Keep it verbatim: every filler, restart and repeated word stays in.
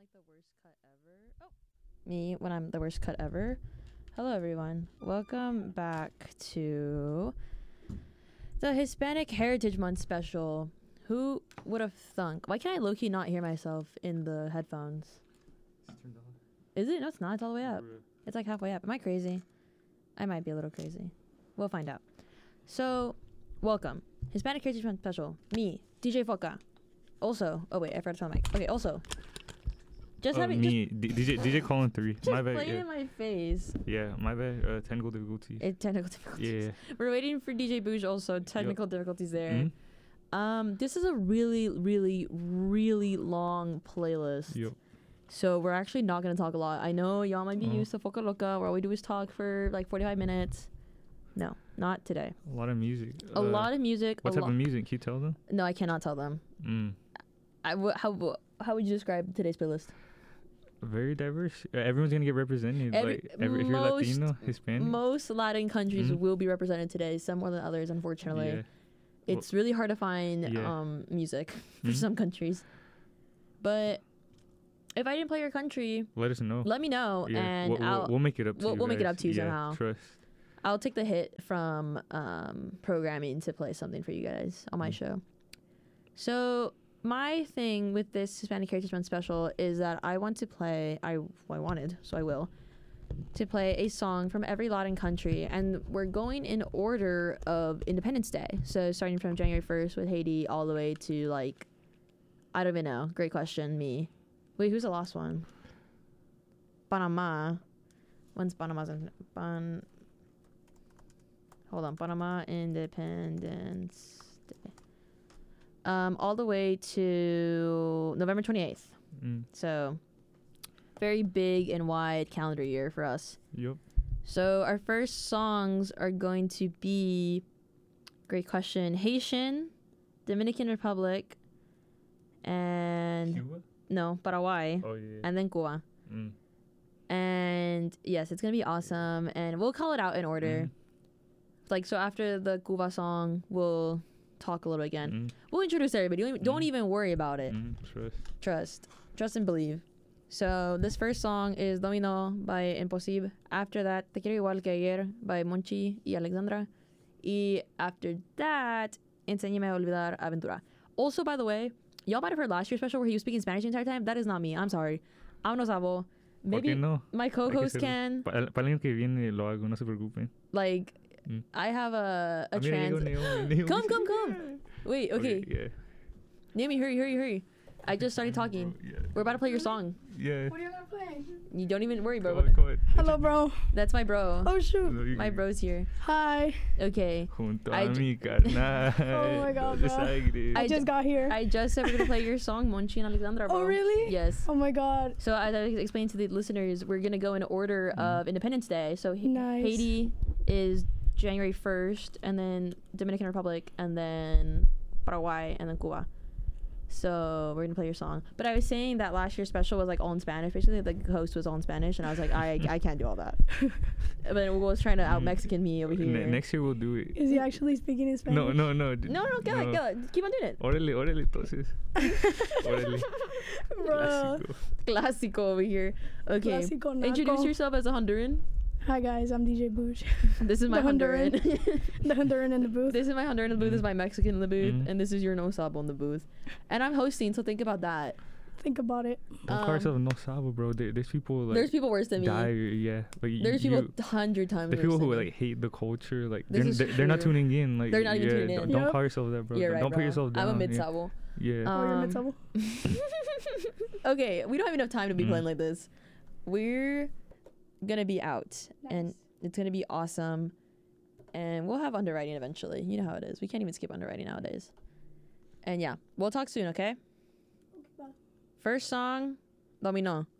like the worst cut ever. Oh, me when I'm the worst cut ever. Hello, everyone. Welcome back to the Hispanic Heritage Month special. Who would have thunk? Why can I low-key not hear myself in the headphones? It's turned on. Is it? No, it's not. It's all the way up. Bruh. It's like halfway up. Am I crazy? I might be a little crazy. We'll find out. So, welcome. Hispanic Heritage Month special. Me, D J Foca. Also, oh wait, I forgot to tell the mic. Okay, also. Just Uh, having me, D- DJ, D J Colin three. just, My just bad. playing Yeah. in my face. yeah, my bad. Uh, technical difficulties. It technical difficulties. Yeah. We're waiting for D J Bouge. Also, technical difficulties there. Mhm. Um, this is a really, really, really long playlist. Yep. So we're actually not gonna talk a lot. I know y'all might be Uh-huh. used to Foca Loca, where all we do is talk for like forty-five minutes. No, not today. A lot of music. A Uh, lot of music. What a type lo- of music? Can you tell them? No, I cannot tell them. Mm. I w- how w- how would you describe today's playlist? Very diverse. Uh, everyone's gonna get represented. Every- like every, if you're most- Latino, Hispanic. Most Latin countries Mhm. will be represented today, some more than others, unfortunately. Yeah. It's really hard to find Yeah. um music for Mhm. some countries. But if I didn't play your country, Let us know. let me know, yeah. and we'll, we'll, I'll we'll make it up to we'll- you we'll make it guys. up to you yeah, somehow. Trust. I'll take the hit from um, programming to play something for you guys on my Mm. show. So my thing with this Hispanic Heritage Month special is that I want to play. I well, I wanted, so I will, to play a song from every Latin country, and we're going in order of Independence Day. So starting from January first with Haiti all the way to like, I don't even know. Great question. Me. Wait, who's the last one? Panama. When's Panama's in Pan? Hold on, Panama Independence Day. Um, all the way to November twenty-eighth. Mm. So, very big and wide calendar year for us. Yep. So, our first songs are going to be, great question, Haitian, Dominican Republic, and, Cuba. no, Paraguay, Oh yeah. and then Cuba. Mm. And, yes, it's going to be awesome. And we'll call it out in order. Mm. Like, so after the Cuba song, we'll talk a little again. Mm. We'll introduce everybody. Don't even, don't Mm. even worry about it. Mm. Trust. Trust. Trust and believe. So this first song is Domino by Impossible. After that, Te Quiero Igual Que Ayer by Monchi y Alexandra. Y after that, Enséñame a Olvidar Aventura. Also, by the way, y'all might have heard last year's special where he was speaking Spanish the entire time. That is not me. I'm sorry. I no sabo. Maybe ¿Por qué no? my co-host can. Para el año que viene lo hago, no se preocupen. Like, Mm. I have a, a Ah, mira, trans... llegó Naomi, Naomi. Come, come, come. Wait, okay. Yeah. Naomi, hurry, hurry, hurry. I just started talking. Yeah. We're about to play your song. Yeah. What are you gonna play? You don't even worry, bro. Go ahead, go ahead. Hello, bro. That's my bro. Oh shoot. No, you My can- bro's here. Hi. Okay. Junto I a j- mi carnal. Oh my God, Los bro. aires. I, I just ju- got here. I just said we're gonna play your song, Monchi and Alexandra, bro. Oh really? Yes. Oh my God. So as I explained to the listeners, we're gonna go in order Mhm. of Independence Day. So Ha- Nice. Haiti is January first, and then Dominican Republic, and then Paraguay, and then Cuba. So we're gonna play your song. But I was saying that last year's special was like all in Spanish. Basically, the host was all in Spanish, and I was like, I I can't do all that. But then Hugo was trying to out Mm. Mexican me over here. Ne- next year we'll do it. Is he actually speaking in Spanish? No, no, no. d- No, no, go ahead, go ahead. Keep on doing it. Órale, órale, entonces. Órale. Bro. Clásico. Classico over here. Okay. Clásico naco. Introduce yourself as a Honduran. Hi guys, I'm D J Bouge. This is my The Honduran. Honduran. The Honduran in the booth. This is my Honduran in the booth. This is my Mexican in the booth. Mhm. And this is your no sabo in the booth. And I'm hosting, so think about that. Think about it. Don't call Um, yourself no sabo, bro. There, there's people like There's people worse than me. die. Yeah. Like There's you, people a hundred times the worse people than who me. like hate the culture, like This they're, is they're, they're not true. tuning in. Like They're not even yeah, tuning don't, in. don't Yep. call yourself that, bro. You're don't right, don't bro. put yourself down. I'm a yeah. mid sabo. Yeah. oh, you're Um, mid-sabo? Okay, we don't have enough time to be Mhm. playing like this. We're gonna be out, and Nice. it's gonna be awesome. And we'll have underwriting eventually. You know how it is. We can't even skip underwriting nowadays. And yeah, we'll talk soon, okay? First song, Domino.